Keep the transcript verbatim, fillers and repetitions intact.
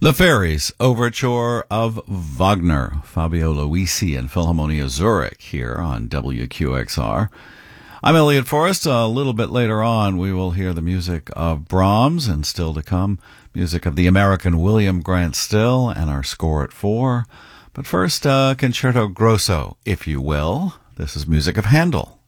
The Fairies Overture of Wagner, Fabio Luisi and Philharmonia Zurich here on W Q X R. I'm Elliot Forrest. A little bit later on, we will hear the music of Brahms, and still to come, music of the American William Grant Still, and our score at four. But first, uh, Concerto Grosso, if you will. This is music of Handel.